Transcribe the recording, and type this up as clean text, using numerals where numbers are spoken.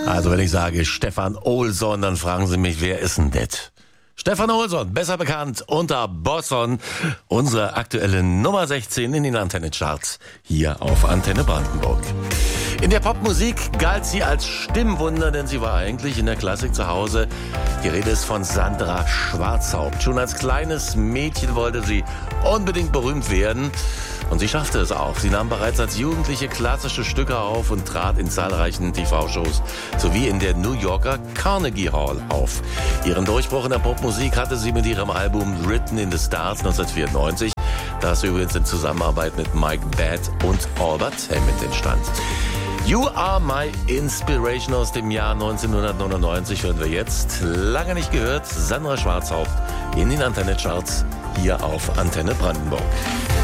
Also wenn ich sage Stefan Olsson, dann fragen Sie mich, wer ist denn das? Stefan Olsson, besser bekannt unter Bosson, unsere aktuelle Nummer 16 in den Antenne-Charts hier auf Antenne Brandenburg. In der Popmusik galt sie als Stimmwunder, denn sie war eigentlich in der Klassik zu Hause. Die Rede ist von Sandra Schwarzhaupt. Schon als kleines Mädchen wollte sie unbedingt berühmt werden. Und sie schaffte es auch. Sie nahm bereits als Jugendliche klassische Stücke auf und trat in zahlreichen TV-Shows sowie in der New Yorker Carnegie Hall auf. Ihren Durchbruch in der Popmusik hatte sie mit ihrem Album Written in the Stars 1994. Das übrigens in Zusammenarbeit mit Mike Batt und Albert Hammond entstand. You Are My Inspiration aus dem Jahr 1999 hören wir jetzt. Lange nicht gehört, Sandra Schwarzhaupt in den Antenne-Charts hier auf Antenne Brandenburg.